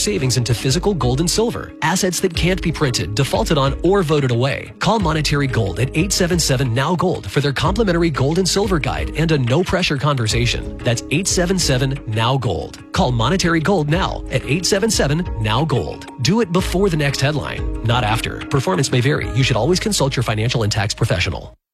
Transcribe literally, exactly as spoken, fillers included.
savings into physical gold and silver, assets that can't be printed, defaulted on, or voted away. Call Monetary Gold at eight seven seven N O W Gold for their complimentary gold and silver guide and a no-pressure conversation. That's eight seven seven N O W Gold. Call Monetary Gold now at eight seven seven N O W Gold. Do it before the next headline, not after. Performance may vary. You should always consult your financial and tax professional.